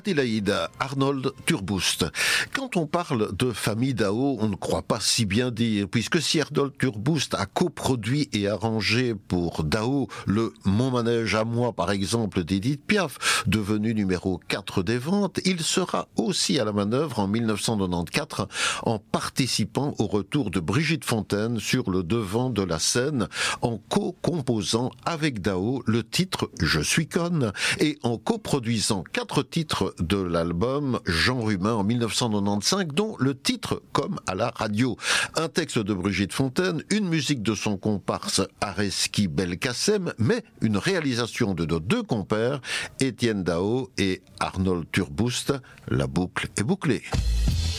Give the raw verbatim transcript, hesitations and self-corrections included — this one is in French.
Adélaïde, Arnold Turboust. Quand on parle de famille Dao, on ne croit pas si bien dire, puisque si Arnold Turboust a coproduit et arrangé pour Dao le Mon manège à moi, par exemple, d'Edith Piaf, devenu numéro quatre des ventes, il sera aussi à la manœuvre en mille neuf cent quatre-vingt-quatorze en participant au retour de Brigitte Fontaine sur le devant de la scène, en co-composant avec Dao le titre Je suis conne et en coproduisant quatre titres de l'album Genre humain en mille neuf cent quatre-vingt-quinze, dont le titre Comme à la radio. Un texte de Brigitte Fontaine, une musique de son comparse Areski Belkacem, mais une réalisation de nos deux compères, Étienne Dao et Arnold Turboust. La boucle est bouclée.